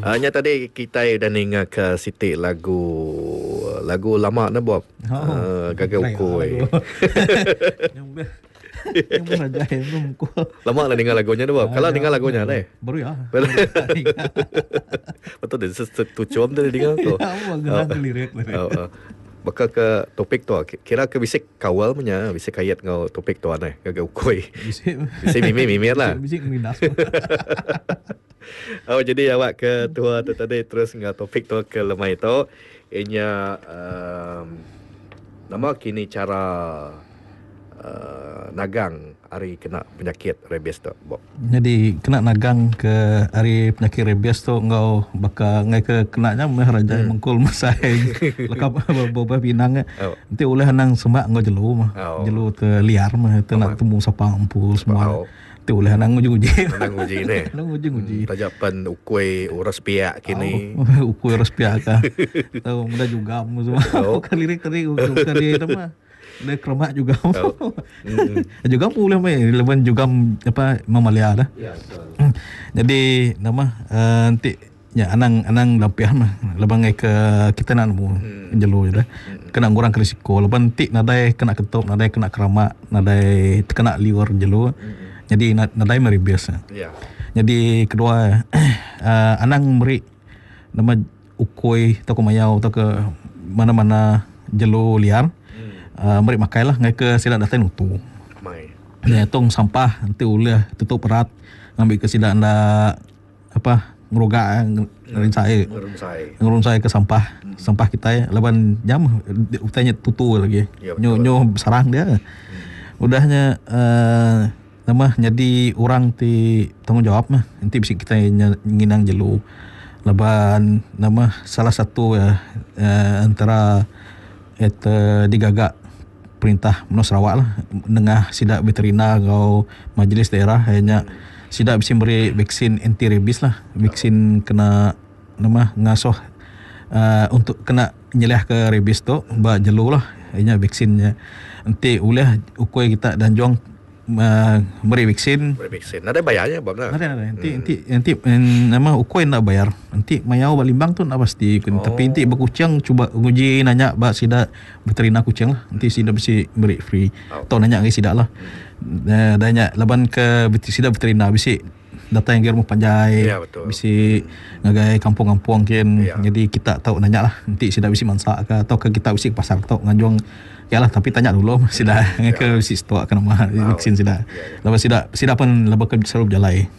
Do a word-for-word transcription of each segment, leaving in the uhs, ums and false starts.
Hanya tadi kita dah dengar ke Siti lagu lagu lama na Bob. Oh, uh, Gagal ukoi. Yang ber yang beraja yang ko. Lama lah dengar lagunya na Bob. Kalau dengar lagunya deh. Baru ya. Betul dah satu jam dah dengar tu. Ya, genang lirik. Baka ke topik tu kira ke bisik kawal punya bisik kayat ngau topik tu aneh gagal ukoi. Bisik bisik mimir lah. Bisik mindas. Oh, jadi awak ke tua tu tadi terus ngau topik tu ke lemai tu inya um, nama kini cara uh, nagang hari kena penyakit rabies tu Bob. Jadi kena nagang ke hari penyakit rabies tu ngau baka ngai ke kenanya meh raja hmm. mengkul masai lekap boba pinang oh. Nanti oleh nang semak ngau jelu mah oh. Jelu te liar mah te nak temu sapa ampul semua oh. Nanti oleh nang uji-uji nang uji ni nang uji-uji hmm, tajapan ukui uras piak kini oh, ukui uras piak ka tahu mudah juga semua oh. Kalirik tadi ukui nama le kremak juga. Oh. Mm. Juga boleh mai leban juga apa mamalia dah. Ya betul. Jadi nama uh, nanti ya anang anang lampiah mah leban ngai ke kita nak mu hmm. jelu dah. Hmm. Kena ngurang risiko leban nanti nadai kena ketuk nadai kena kremak nadai kena liur jelu. Hmm. Jadi nadai mari biasa. Ya. Jadi kedua uh, anang beri nama ukoi atau mayau atau ke mana-mana jelu liar. Uh, mari makai lah ngai ke sidak datai nutu. Mai. Ya tong sampah nanti uleh tutup erat ngambil ke sidak anda apa ngeroga ngerin saya. Ngerun saya ke sampah. Hmm. Sampah kita leban jam utanya tutu lagi. Ya, nyo nyo sarang dia. Hmm. Udahnya uh, nama jadi orang ti tanggung jawab mah. Nanti bisa kita nginang jelu. Leban nama salah satu ya uh, antara eta digagak perintah Menua Sarawak lah dengah sidak veterina atau majlis daerah hanya sidak bisa beri vaksin anti rabies lah vaksin kena nama ngasuh uh, untuk kena nyeleh ke rabies tu ba jelu lah hanya vaksinnya nanti oleh ukoi kita dan juang Uh, beri vaksin. Beri vaksin. Ada bayarnya bang? Ada ada. Nanti hmm. nanti nanti nama ukoi nak bayar. Nanti mayau balimbang tu nak pasti. Oh. Tapi nanti berkucing cuba uji nanya bak sida veterina kucing lah. Nanti sida bisi beri free. Oh. Atau nanya ngai sida lah. Hmm. Uh, nanya laban ke sida veterina bisi datang yang rumah panjai. Ya, betul. Bisi hmm. ngagai kampung-kampung kan. Ya. Jadi kita tahu nanya lah. Nanti sida bisi mansak ke atau ke kita bisi ke pasar tahu ngajuang. Ya lah, tapi tanya dulu sida ya. Ke si stok kena mah vaksin sida. Lepas sida sida pun lebih ke serup jalai.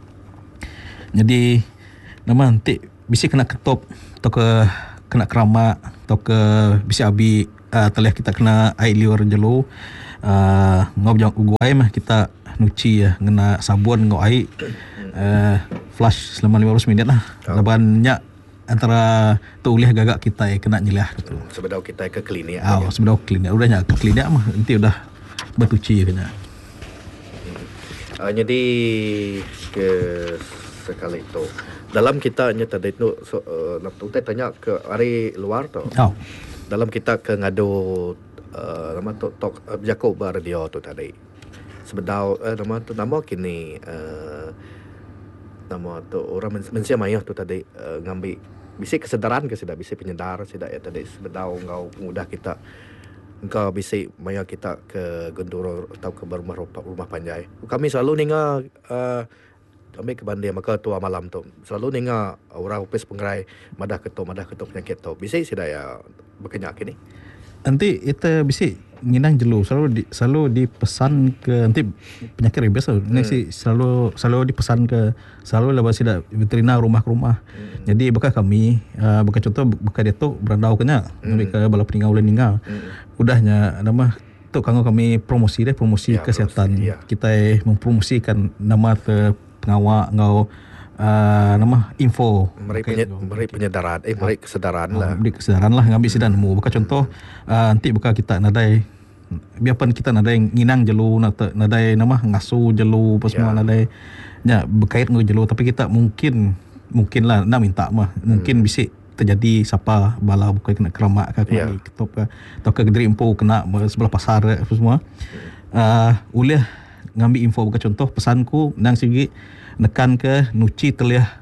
Jadi nama nanti bisa kena ketop atau ke kena keramak atau ke bisa abi uh, telih kita kena air liur jelu uh, ngau jang ugu air mah kita nuci ya kena sabun ngau air uh, flush selama lima belas minit lah. Lebannya antara tu ulih gagak kita yang kena nyelih gitu. Sebedau kita ke klinik. Ah, oh, sebedau klinik. Udahnya ke klinik mah nanti udah bertuci kena. Hmm. Uh, jadi ke sekali itu dalam kita nya tadi tu so, uh, nak tanya ke hari luar tu. Oh. Dalam kita ke ngadu uh, nama tu tok uh, Jakob radio tu tadi. Sebedau uh, nama tu nama kini uh, nama tu orang mensia mayah tu tadi uh, ngambil bisa kesedaran ke sudah bisa penyedar sudah ya tadi sebedau engkau mudah kita engkau bisa mayah kita ke Genduro atau ke rumah rumah panjai. Kami selalu ninga uh, kami ke Bandia maka tua malam tu selalu ninga orang upis penggerai madah ketuk madah ketuk penyakit tu bisa sudah ya berkenyak ini. Nanti itu bisa nginang jelu selalu di, selalu dipesan ke nanti penyakit rabies tu hmm. si selalu selalu dipesan ke selalu lepas tidak veterina rumah ke rumah. Hmm. Jadi bekas kami uh, bekas contoh bekas dia tu berandau kena hmm. ambil ke bala peninggal ulun ninggal. Hmm. Udahnya nama tu kanggo kami promosi deh promosi ya, kesihatan. Promosi, ya. Kita mempromosikan nama te pengawak ngau Uh, nama info meri penye, penyedaran eh meri kesedaran uh, lah beri kesedaran lah ngambil sidan mu buka contoh uh, nanti buka kita nadai biarpun kita nadai nginang jelu nadai nama ngasu jelu pas semua ya. Nadai nya berkait dengan jelu tapi kita mungkin mungkin lah nak minta mah hmm. mungkin bisa terjadi siapa bala bukan kena keramak ke kena yeah. ketop ke atau ke gedri info kena sebelah pasar apa semua uh, uleh ngambil info bukan contoh pesanku nang sigi nekan ke nuci telih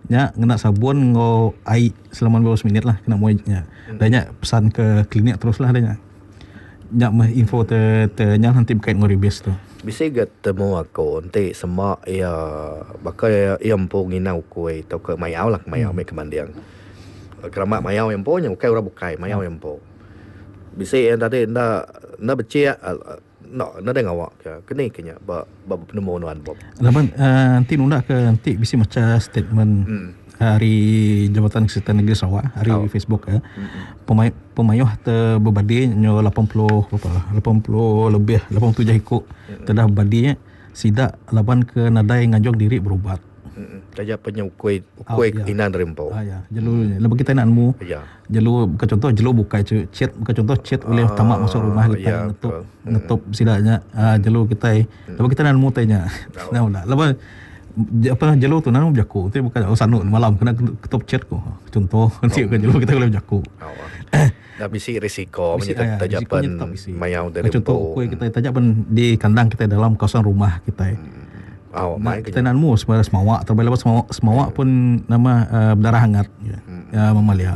nya kena sabun ngo air selama dua belas minit lah kena moinya. Dan nya pesan ke klinik terus lah nya. Nya mah info te te nya nanti berkait ngo rebis tu. Bisa gat temu aku nanti semak ya bakal ya empo nginau kuai tau ke mayau lah mayau mai kemandiang. Kerama mayau empo nya bukai ora bukai mayau empo. Bisa yang tadi nda nda becek no nda ngawak ke kini kenya ba ba nemu nuan bob. Laban uh, nanti nunda ke nanti bisa macam statement hmm. hari Jabatan Kesihatan Negeri Sarawak hari oh. Facebook ya. Hmm. Pemay pemayuh te berbadi nyo lapan puluh berapa lah lapan puluh lebih lapan puluh tujuh ikut hmm. telah badinya sidak laban ke nadai ngajok diri berubat. Hmm. Saja punya ukui ukui oh, inan rempo. Ah ya, jalur lebih kita nak mu. Ya. Jalur bukan contoh jalur bukai chat bukan contoh chat oleh ah, tamak masuk rumah kita ya, ngetup hmm. ngetup sidaknya ah, jalur kita. Hmm. Lebih kita nak mu tanya. Nah udah. Lepas apa jalur tu nanu berjaku tu bukan oh sanut malam kena ketup chat ko. Contoh nanti oh. jalur kita boleh berjaku. Dah bisi risiko menyertai tajapan mayau dari contoh ukui kita tajapan di kandang kita dalam kawasan rumah kita. Hmm. Oh, nah, kita nak mu sebenarnya semawak terbaik lepas semawak, semawak pun nama uh, berdarah hangat ya, hmm. ya mamalia.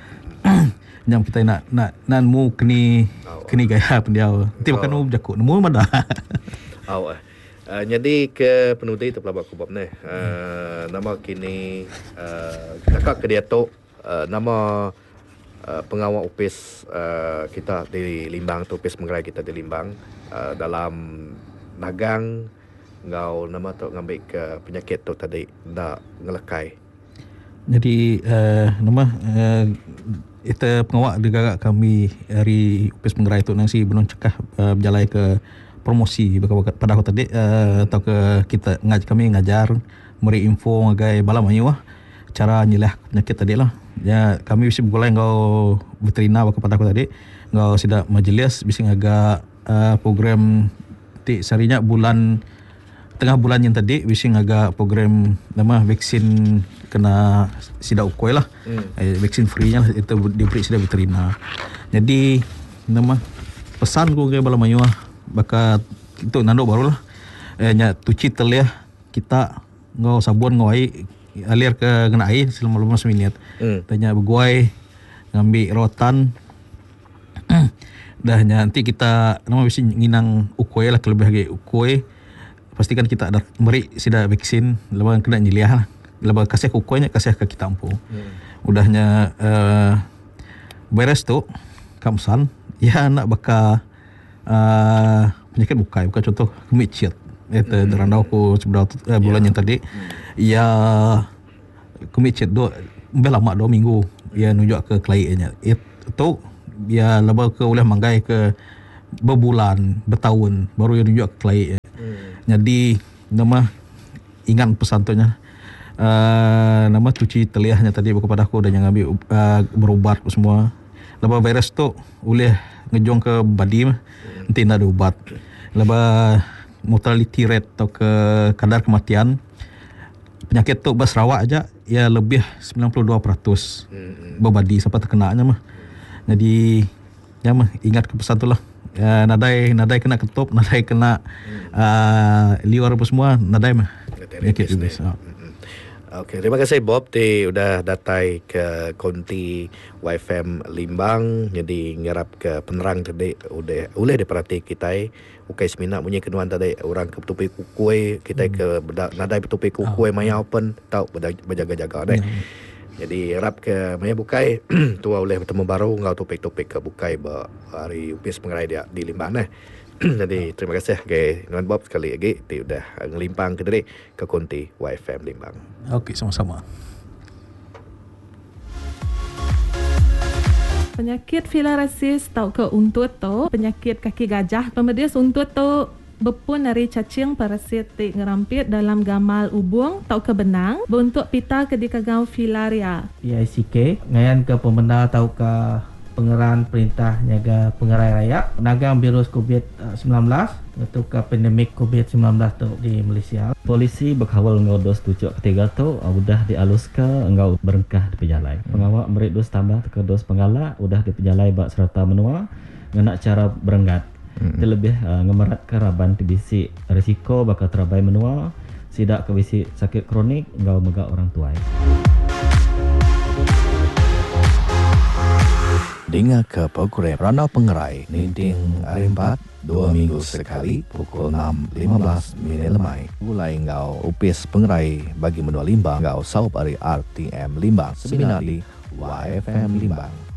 Jam kita nak nak nan mu kini oh. kini gaya pendiau. Nanti bukan mu berjakut, mu mana? Oh, uh, jadi ke penudi tu pelabak kubab ni. Uh, nama kini uh, kakak ke dia tu uh, nama uh, pengawal upis uh, kita di Limbang tu upis menggerai kita di Limbang uh, dalam nagang ngau nama tu ngambil ke penyakit tu tadi dah ngelekai. Jadi uh, nama uh, itu pengawal dekat kami hari upis menggerai tu nasi belum cekah uh, berjalan ke promosi pada aku tadi uh, atau ke kita ngaj kami ngajar memberi info ngagai bala mayu lah cara nyilah penyakit tadi lah. Ya kami bisa bergulai ngau veterina kepada aku tadi ngau sidak majlis bisa ngagak uh, program ti sarinya bulan tengah bulan yang tadi wishing agak program nama vaksin kena sidak ukoi lah. Hmm. Eh, vaksin free nya itu diberi sidak veterina. Jadi nama pesan ku ke bala mayu lah bakat itu nando baru lah. Eh nya tuci teliah kita ngau sabun ngau air alir ke kena air selama lima belas minit. Hmm. Tanya berguai ngambil rotan. Dah nanti kita nama mesti nginang ukoi lah kelebih lagi ukoi. Pastikan kita ada beri sida vaksin lepas kena nyiliah lah. Lepas kasih kukunya kasih ke kita ampu. Hmm. Udahnya uh, beres tu kamsan ya nak baka uh, penyakit bukai bukan contoh kemicit itu hmm. derandau ku sebelah uh, bulan yeah. yang tadi hmm. ya kemicit do lama dua minggu ya nunjuk ke kliennya itu ya lepas ke oleh manggai ke berbulan bertahun baru ya nunjuk ke klien. Jadi nama ingat pesan tu nya uh, nama cuci teliahnya tadi kepada aku dan yang ambil uh, berubat semua. Lepas virus tu boleh ngejong ke badi mah nanti nak ada ubat. Lepas mortality rate atau ke kadar kematian penyakit tu bas Sarawak aja ya lebih sembilan puluh dua peratus berbadi sampai terkenanya mah. Jadi ya mah ingat ke pesan tu lah. Ya, nadai nadai kena ketup, nadai kena uh, liur apa semua, nadai mah. Penyakit juga. Oh. Okey, terima kasih Bob ti udah datai ke konti Y F M Limbang. Jadi ngerap ke penerang tadi udah boleh diperhati kita ukai semina punya kenuan tadi orang ke tupi kukui kita ke hmm. nadai tupi kukui oh. maya open tahu berjaga-jaga deh. Hmm. Jadi harap ke maya bukai tua oleh bertemu baru ngau topik-topik ke bukai ba hari upis pengerai dia di Limbang nah. Jadi terima kasih ke Nuan Bob sekali lagi ti udah ngelimpang ke diri ke konti Y F M Limbang. Okey, sama-sama. Penyakit filariasis tau ke untut tu, penyakit kaki gajah. Kemudian untut tu berpun dari cacing parasit ngerampit dalam gamal ubung tau ke benang bentuk pita ke dikagau filaria. P I C K ngayan ke pembenar tau ke pengeran perintah nyaga pengerai raya nagang virus covid sembilan belas untuk ke pandemik covid sembilan belas tu di Malaysia. Polisi berkawal ngau dos tujuh ketiga tu sudah dialus ke ngau berengkah di penjalai. Hmm. Pengawal beri dos tambah ke dos pengalak sudah di penjalai bak serta menua ngenak cara berenggat. Hmm. Itu lebih uh, ngemerat ke raban T B C risiko bakal terabai menua sidak ke bisi sakit kronik engkau megak orang tua. Dengar ke program Ranau Pengerai Ninting hari empat dua minggu sekali pukul enam lima belas minit lemai. Mulai engkau upis pengerai bagi menua Limbang engkau saup hari R T M Limbang seminar di Y F M Limbang.